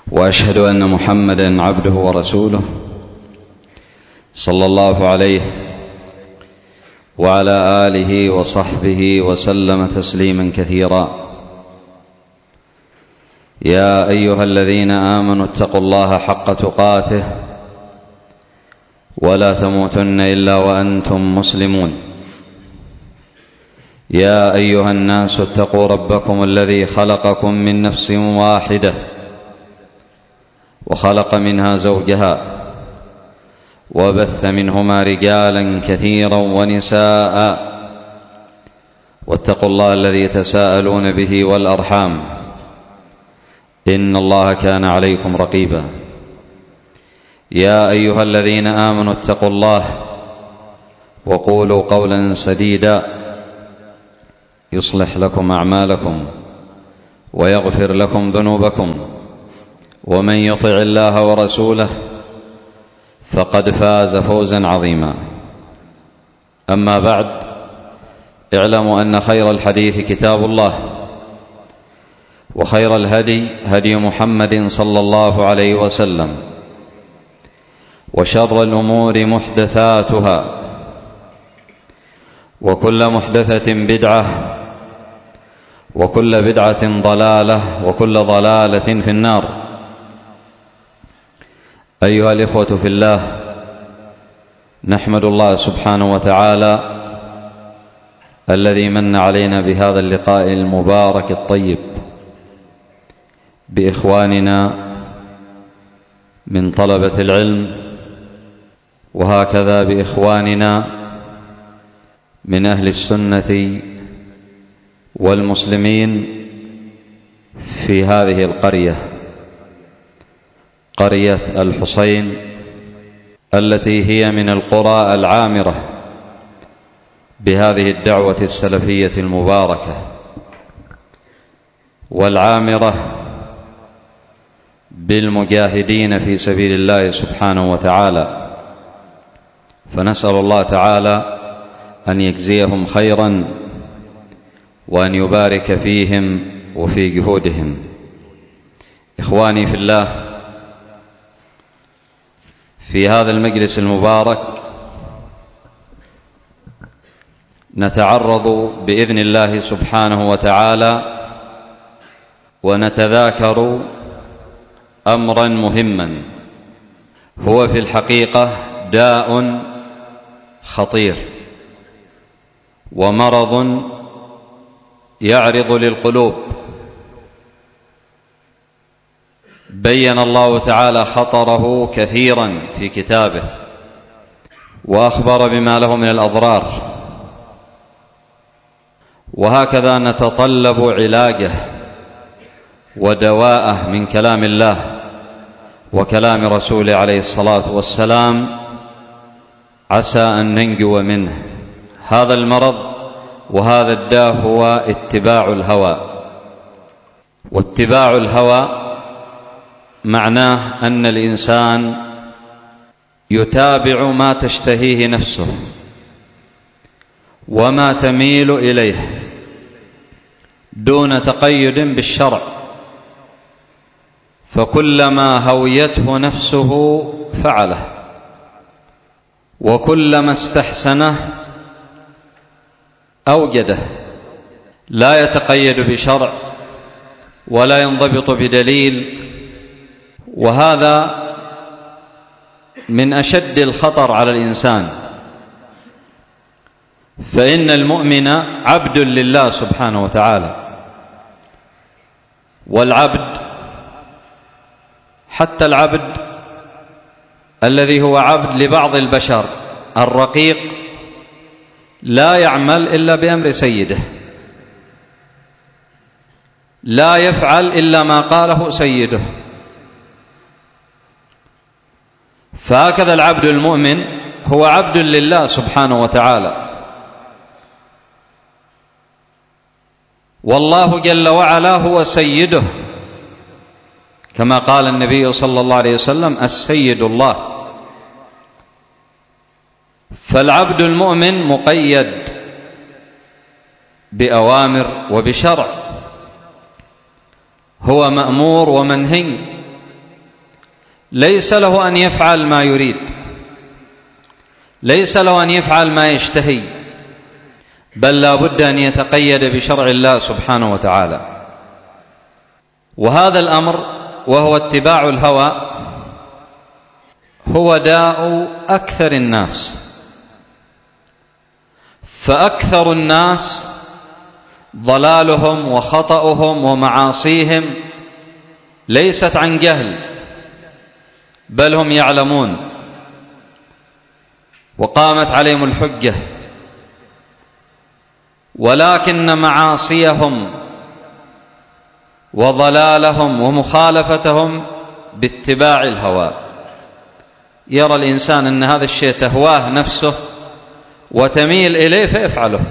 وأشهد أن محمدًا عبده ورسوله صلى الله عليه وعلى آله وصحبه وسلم تسليمًا كثيرا. يا أيها الذين آمنوا اتقوا الله حق تقاته ولا تموتن إلا وأنتم مسلمون. يا أيها الناس اتقوا ربكم الذي خلقكم من نفس واحدة وخلق منها زوجها وبث منهما رجالا كثيرا ونساء، واتقوا الله الذي تساءلون به والأرحام إن الله كان عليكم رقيبا. يا أيها الذين آمنوا اتقوا الله وقولوا قولا سديدا يصلح لكم أعمالكم ويغفر لكم ذنوبكم، ومن يطع الله ورسوله فقد فاز فوزا عظيما. أما بعد، اعلموا أن خير الحديث كتاب الله، وخير الهدي هدي محمد صلى الله عليه وسلم، وشر الأمور محدثاتها، وكل محدثة بدعة، وكل بدعة ضلالة، وكل ضلالة في النار. أيها الإخوة في الله، نحمد الله سبحانه وتعالى الذي من علينا بهذا اللقاء المبارك الطيب بإخواننا من طلبة العلم، وهكذا بإخواننا من أهل السنة والمسلمين في هذه القرية، قرية الحصين، التي هي من القرى العامرة بهذه الدعوة السلفية المباركة، والعامرة بالمجاهدين في سبيل الله سبحانه وتعالى. فنسأل الله تعالى أن يجزيهم خيرا، وأن يبارك فيهم وفي جهودهم. إخواني في الله، في هذا المجلس المبارك نتعرض بإذن الله سبحانه وتعالى ونتذاكر أمرا مهما هو في الحقيقة داء خطير ومرض يعرض للقلوب. بين الله تعالى خطره كثيرا في كتابه، وأخبر بما له من الأضرار، وهكذا نتطلب علاجه ودواءه من كلام الله وكلام رسوله عليه الصلاة والسلام، عسى أن ننجو منه. هذا المرض وهذا الداء هو اتباع الهوى. واتباع الهوى معناه أن الإنسان يتابع ما تشتهيه نفسه وما تميل إليه دون تقيد بالشرع، فكلما هويته نفسه فعله، وكلما استحسنه أوجده، لا يتقيد بشرع ولا ينضبط بدليل. وهذا من أشد الخطر على الإنسان، فإن المؤمن عبد لله سبحانه وتعالى، والعبد حتى العبد الذي هو عبد لبعض البشر الرقيق لا يعمل إلا بأمر سيده، لا يفعل إلا ما قاله سيده. فهكذا العبد المؤمن هو عبد لله سبحانه وتعالى، والله جل وعلا هو سيده، كما قال النبي صلى الله عليه وسلم: السيد الله. فالعبد المؤمن مقيد بأوامر وبشرع، هو مأمور ومنهي ليس له أن يفعل ما يريد، ليس له أن يفعل ما يشتهي، بل لا بد أن يتقيد بشرع الله سبحانه وتعالى. وهذا الأمر وهو اتباع الهوى هو داء أكثر الناس، فأكثر الناس ضلالهم وخطأهم ومعاصيهم ليست عن جهل، بل هم يعلمون وقامت عليهم الحجة، ولكن معاصيهم وضلالهم ومخالفتهم باتباع الهوى. يرى الإنسان أن هذا الشيء تهواه نفسه وتميل إليه فيفعله،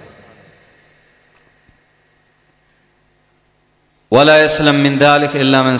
ولا يسلم من ذلك إلا من